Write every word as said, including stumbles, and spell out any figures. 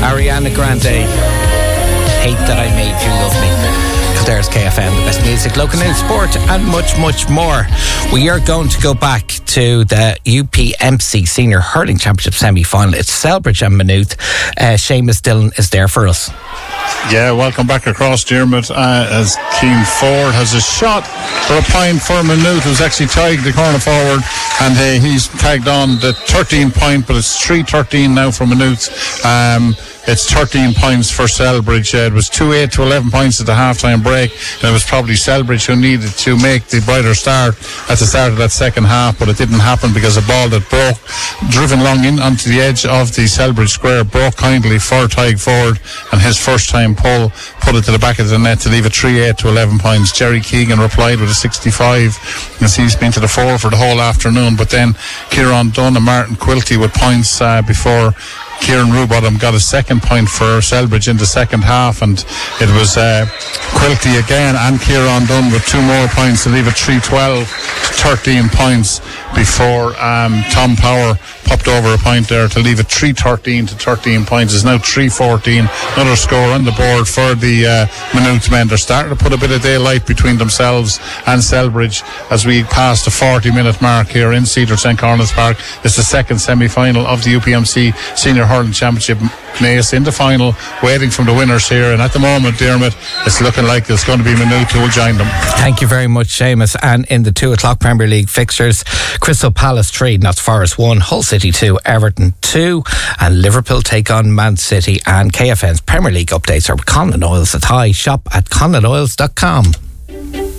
Ariana Grande, Hate That I Made You Love Me. There's K F M, the best music, local news, sport and much, much more. We are going to go back to the U P M C Senior Hurling Championship semi-final. It's Selbridge and Maynooth. Uh, Seamus Dillon is there for us. Yeah, welcome back across, Dermot, uh, as Keane Ford has a shot for a point for Maynooth, who's actually tagged the corner forward, and uh, he's tagged on the thirteen point, but it's three thirteen now for Maynooth. Um, It's thirteen points for Selbridge. Uh, it was two eight to eleven points at the half-time break, and it was probably Selbridge who needed to make the brighter start at the start of that second half, but it didn't happen because a ball that broke, driven long in onto the edge of the Selbridge square, broke kindly for Tyg Ford, and his first-time pull put it to the back of the net to leave it three eight to eleven points. Jerry Keegan replied with a sixty-five, as he's been to the fore for the whole afternoon, but then Kieran Dunn and Martin Quilty with points uh, before Kieran Rubottom got a second point for Selbridge in the second half, and it was uh, Quilty again and Kieran Dunn with two more points to leave it three twelve to thirteen points before um, Tom Power popped over a point there to leave it three thirteen to thirteen points. It's now three fourteen. Another score on the board for the uh, Maynooth men. They're starting to put a bit of daylight between themselves and Selbridge as we pass the forty minute mark here in Cedar Saint Cornels Park. It's the second semi-final of the U P M C Senior Hurling Championship. Naas in the final, waiting from the winners here, and at the moment, Dermot, it's looking like it's going to be Maynooth who will join them. Thank you very much, Seamus. And in the two o'clock Premier League fixtures, Crystal Palace three, Notts Forest one, Hull City two, Everton two, and Liverpool take on Man City. And K F N's Premier League updates are with Conlon Oils at High. Shop at conlon oils dot com.